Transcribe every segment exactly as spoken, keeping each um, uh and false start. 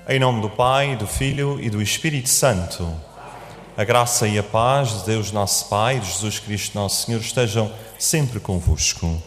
Em nome do Pai, do Filho e do Espírito Santo. A graça e a paz de Deus nosso Pai e de Jesus Cristo nosso Senhor estejam sempre convosco.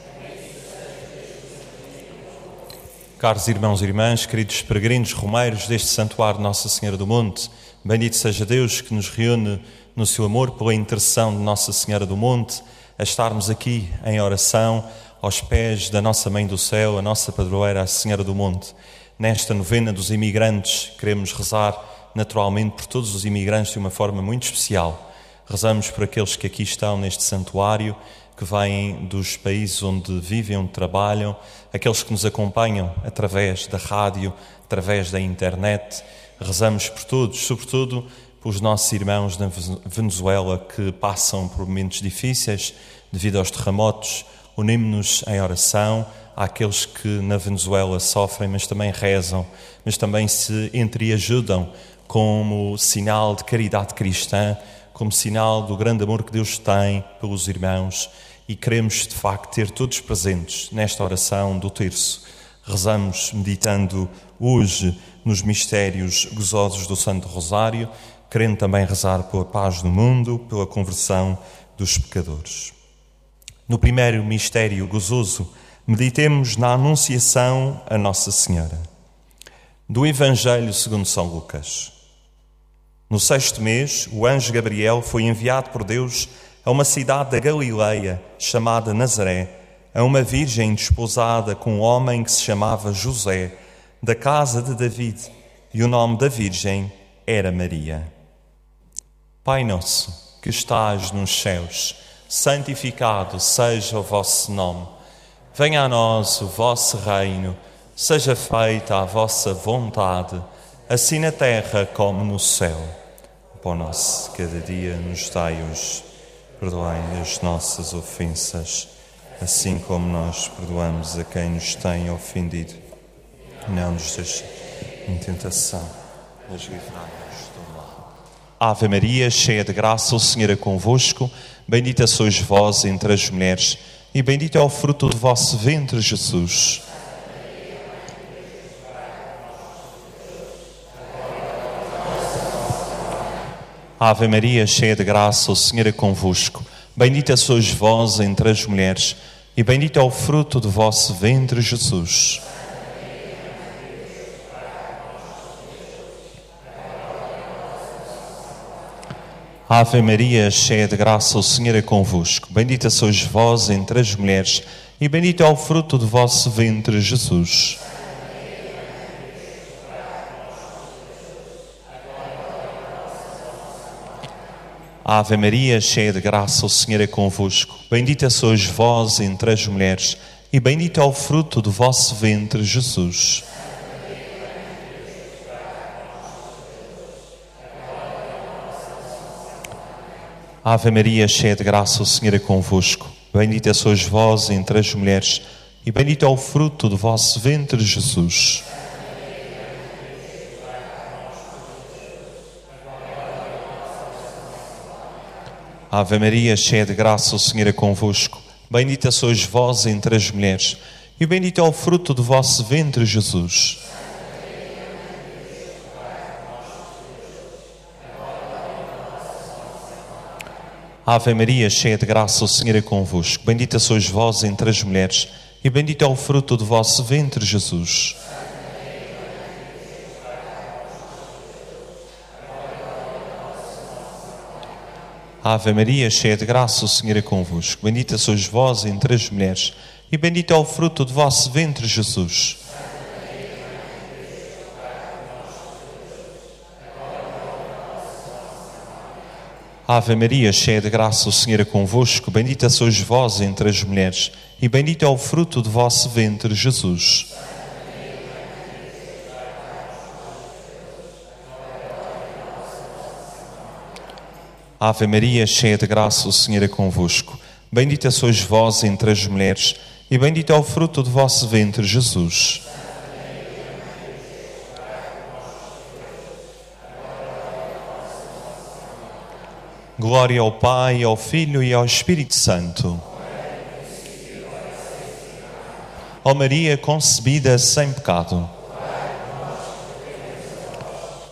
Caros irmãos e irmãs, queridos peregrinos romeiros deste santuário Nossa Senhora do Monte, bendito seja Deus que nos reúne no seu amor pela intercessão de Nossa Senhora do Monte, a estarmos aqui em oração aos pés da nossa Mãe do Céu, a nossa padroeira, a Senhora do Monte. Nesta novena dos imigrantes, queremos rezar naturalmente por todos os imigrantes de uma forma muito especial. Rezamos por aqueles que aqui estão neste santuário, que vêm dos países onde vivem, onde trabalham, aqueles que nos acompanham através da rádio, através da internet. Rezamos por todos, sobretudo pelos nossos irmãos na Venezuela que passam por momentos difíceis devido aos terremotos. Unimos-nos em oração àqueles que na Venezuela sofrem, mas também rezam, mas também se entreajudam como sinal de caridade cristã, como sinal do grande amor que Deus tem pelos irmãos, e queremos de facto ter todos presentes nesta oração do terço. Rezamos meditando hoje nos mistérios gozosos do Santo Rosário, querendo também rezar pela paz no mundo, pela conversão dos pecadores. No primeiro mistério gozoso, meditemos na Anunciação a Nossa Senhora. Do Evangelho segundo São Lucas. No sexto mês, o anjo Gabriel foi enviado por Deus a uma cidade da Galileia, chamada Nazaré, a uma virgem desposada com um homem que se chamava José, da casa de David, e o nome da virgem era Maria. Pai nosso, que estás nos céus, santificado seja o vosso nome. Venha a nós o vosso reino, seja feita a vossa vontade, assim na terra como no céu. O pão nosso cada dia nos dai hoje. Perdoai as nossas ofensas, assim como nós perdoamos a quem nos tem ofendido. Não nos deixe em tentação, mas livrai-nos do mal. Ave Maria, cheia de graça, o Senhor é convosco. Bendita sois vós entre as mulheres, e bendito é o fruto do vosso ventre, Jesus. Ave Maria, cheia de graça, o Senhor é convosco. Bendita sois vós entre as mulheres, e bendito é o fruto do vosso ventre, Jesus. Ave Maria, cheia de graça, o Senhor é convosco. Bendita sois vós entre as mulheres, e bendito é o fruto do vosso ventre, Jesus. Ave Maria, cheia de graça, o Senhor é convosco. Bendita sois vós entre as mulheres, e bendito é o fruto do vosso ventre, Jesus. Ave Maria, cheia de graça, o Senhor é convosco. Bendita sois vós entre as mulheres, e bendito é o fruto do vosso ventre, Jesus. Ave Maria, cheia de graça, o Senhor é convosco. Bendita sois vós entre as mulheres, e bendito é o fruto do vosso ventre, Jesus. Ave Maria, cheia de graça, o Senhor é convosco. Bendita sois vós entre as mulheres, e bendito é o fruto do vosso ventre, Jesus. Ave Maria, cheia de graça, o Senhor é convosco. Bendita sois vós entre as mulheres, e bendito é o fruto do vosso ventre, Jesus. Ave Maria, cheia de graça, o Senhor é convosco. Bendita sois vós entre as mulheres, e bendito é o fruto do vosso ventre, Jesus. Ave Maria, cheia de graça, o Senhor é convosco. Bendita sois vós entre as mulheres, e bendito é o fruto do vosso ventre, Jesus. Glória ao Pai, ao Filho e ao Espírito Santo. Ó Maria concebida sem pecado.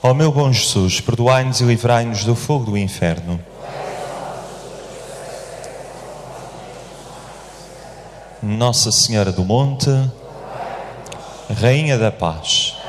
Ó meu bom Jesus, perdoai-nos e livrai-nos do fogo do inferno. Nossa Senhora do Monte, Rainha da Paz,